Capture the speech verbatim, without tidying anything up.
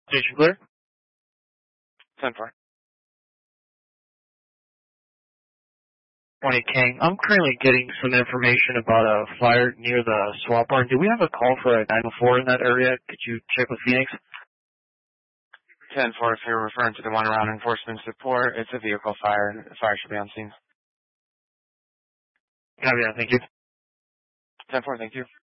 Station clear. ten four. Morning, King. I'm currently getting some information about a fire near the swap barn. Do we have a call for a nine one four in that area? Could you check with Phoenix? ten four, if you're referring to the one around enforcement support, it's a vehicle fire. The fire should be on scene. Copy that. Thank you. ten four, thank you.